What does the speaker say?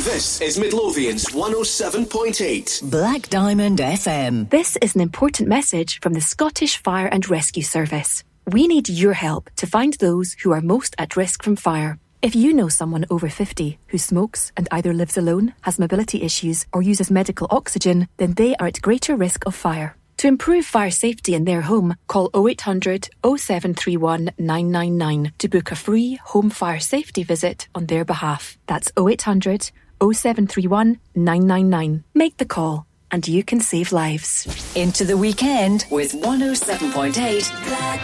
This is Midlothian's 107.8 Black Diamond FM. This is an important message from the Scottish Fire and Rescue Service. We need your help to find those who are most at risk from fire. If you know someone over 50 who smokes and either lives alone, has mobility issues, or uses medical oxygen, then they are at greater risk of fire. To improve fire safety in their home, call 0800 0731 999 to book a free home fire safety visit on their behalf. That's 0800 0731 999. Make the call and you can save lives. Into the weekend with 107.8 Black